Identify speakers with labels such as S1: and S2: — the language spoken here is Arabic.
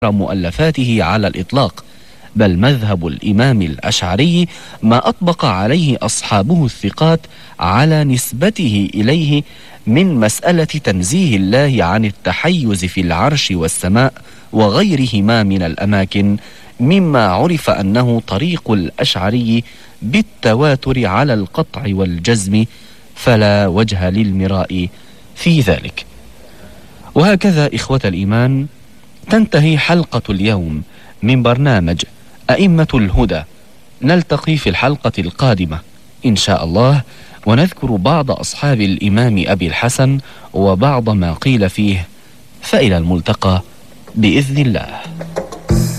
S1: مؤلفاته على الإطلاق، بل مذهب الإمام الأشعري ما أطبق عليه أصحابه الثقات على نسبته إليه من مسألة تنزيه الله عن التحيز في العرش والسماء وغيرهما من الأماكن، مما عرف أنه طريق الأشعري بالتواتر على القطع والجزم، فلا وجه للمراء في ذلك. وهكذا إخوة الإيمان تنتهي حلقة اليوم من برنامج أئمة الهدى. نلتقي في الحلقة القادمة إن شاء الله، ونذكر بعض أصحاب الإمام أبي الحسن وبعض ما قيل فيه، فإلى الملتقى بإذن الله.